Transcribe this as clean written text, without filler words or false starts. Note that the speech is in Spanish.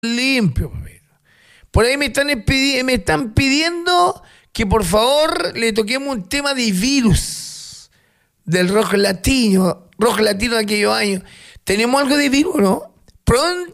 limpio, papito. Por ahí me están pidiendo que por favor le toquemos un tema de virus del rock latino de aquellos años. ¿Tenemos algo de virus, no?